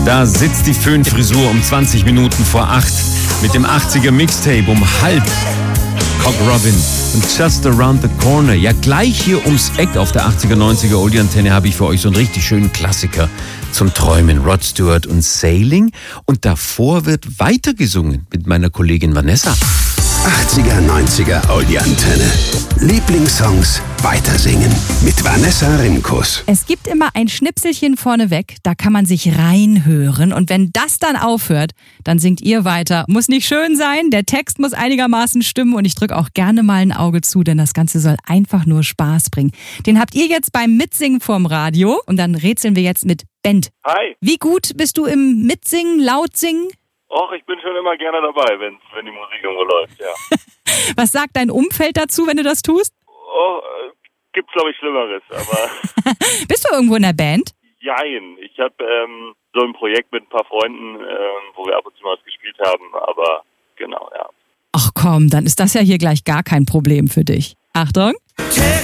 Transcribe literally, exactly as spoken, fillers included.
Da sitzt die Föhnfrisur um zwanzig Minuten vor acht mit dem achtziger Mixtape um halb. Cock Robin und Just Around the Corner. Ja, gleich hier ums Eck auf der achtziger, neunziger Oldie-Antenne habe ich für euch so einen richtig schönen Klassiker zum Träumen. Rod Stewart und Sailing. Und davor wird weitergesungen mit meiner Kollegin Vanessa. achtziger, neunziger Oldie-Antenne. Lieblingssongs weitersingen mit Vanessa Rimkus. Es gibt immer ein Schnipselchen vorneweg, da kann man sich reinhören. Und wenn das dann aufhört, dann singt ihr weiter. Muss nicht schön sein, der Text muss einigermaßen stimmen und ich drücke auch gerne mal ein Auge zu, denn das Ganze soll einfach nur Spaß bringen. Den habt ihr jetzt beim Mitsingen vorm Radio und dann rätseln wir jetzt mit Bent. Hi. Wie gut bist du im Mitsingen, Lautsingen? Och, ich bin schon immer gerne dabei, wenn, wenn die Musik irgendwo läuft, ja. Was sagt dein Umfeld dazu, wenn du das tust? Oh, äh, gibt's glaube ich Schlimmeres, aber... Bist du irgendwo in der Band? Jein. Ich habe ähm, so ein Projekt mit ein paar Freunden, ähm, wo wir ab und zu mal was gespielt haben, aber genau, ja. Ach komm, dann ist das ja hier gleich gar kein Problem für dich. Achtung.